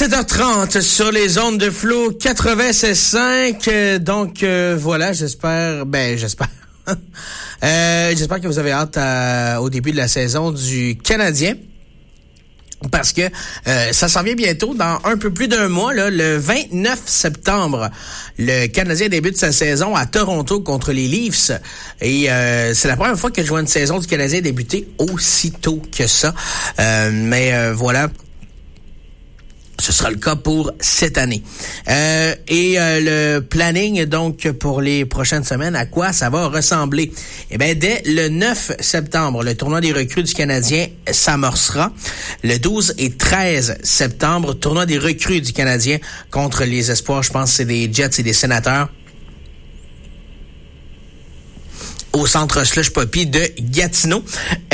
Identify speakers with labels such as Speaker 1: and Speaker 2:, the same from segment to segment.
Speaker 1: 7h30 sur les ondes de Flow 96.5. Donc voilà, j'espère que vous avez hâte au début de la saison du Canadien. Parce que ça s'en vient bientôt, dans un peu plus d'un mois, là, le 29 septembre. Le Canadien débute sa saison à Toronto contre les Leafs. Et c'est la première fois que je vois une saison du Canadien débuter aussi tôt que ça. Mais voilà. Ce sera le cas pour cette année. Le planning, donc, pour les prochaines semaines, à quoi ça va ressembler? Eh bien, dès le 9 septembre, le tournoi des recrues du Canadien s'amorcera. Le 12 et 13 septembre, tournoi des recrues du Canadien contre les espoirs. Je pense que c'est des Jets et des Sénateurs. Au centre Slush Poppy de Gatineau.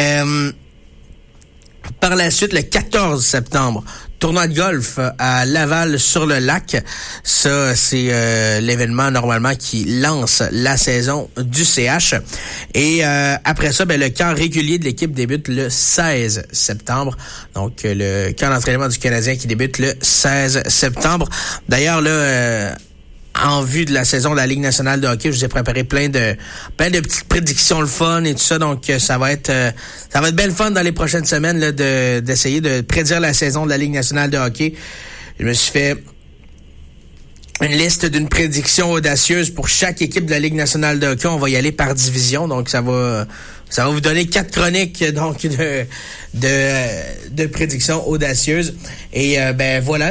Speaker 1: Par la suite, le 14 septembre, tournoi de golf à Laval-sur-le-Lac. Ça, c'est l'événement normalement qui lance la saison du CH. Et après ça, le camp régulier de l'équipe débute le 16 septembre. Donc, le camp d'entraînement du Canadien qui débute le 16 septembre. D'ailleurs, là... en vue de la saison de la Ligue nationale de hockey, je vous ai préparé plein de petites prédictions le fun et tout ça, donc ça va être bien le fun dans les prochaines semaines là, d'essayer de prédire la saison de la Ligue nationale de hockey. Je me suis fait une liste d'une prédiction audacieuse pour chaque équipe de la Ligue nationale de hockey. On va y aller par division, donc ça va vous donner 4 chroniques donc de prédictions audacieuses. Et voilà,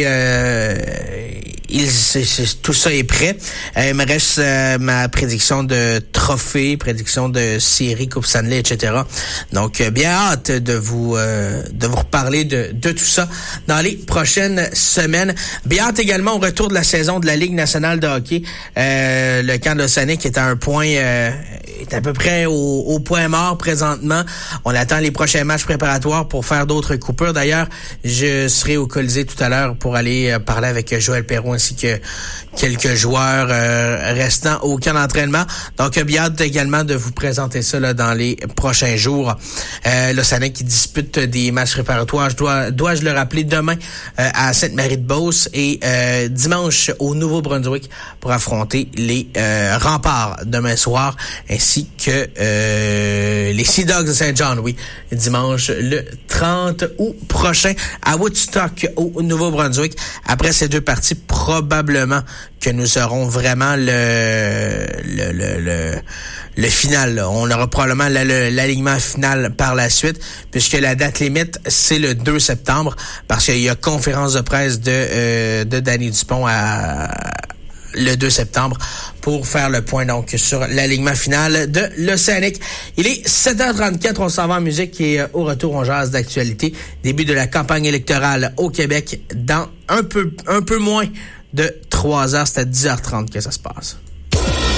Speaker 1: tout ça est prêt. Il me reste ma prédiction de trophée, prédiction de série, Coupe Stanley, etc. Donc, bien hâte de vous reparler de tout ça dans les prochaines semaines. Bien hâte également au retour de la saison de la Ligue nationale de hockey. Le camp de l'Océanique est à un point, est à peu près au point mort présentement. On attend les prochains matchs préparatoires pour faire d'autres coupures. D'ailleurs, je serai au Colisée tout à l'heure pour aller parler avec Joël Perron ainsi que quelques joueurs restants au camp d'entraînement. Donc, bien hâte également de vous présenter ça là, dans les prochains jours. L'Océanique qui dispute des matchs préparatoires, dois-je le rappeler, demain à Sainte-Marie-de-Beauce et dimanche au Nouveau-Brunswick pour affronter les Remparts demain soir, ainsi que les Sea Dogs de Saint-John, oui, dimanche le 30 août prochain à Woodstock au Nouveau-Brunswick. Après ces deux parties, probablement que nous aurons vraiment le final. Là. On aura probablement l'alignement final par la suite, puisque la date limite, c'est le 2 septembre, parce qu'il y a conférence de presse de Danny Dupont le 2 septembre pour faire le point donc sur l'alignement final de l'Océanique. Il est 7h34, on s'en va en musique et au retour on jase d'actualité. Début de la campagne électorale au Québec dans un peu moins de 3 heures, c'est à 10h30 que ça se passe.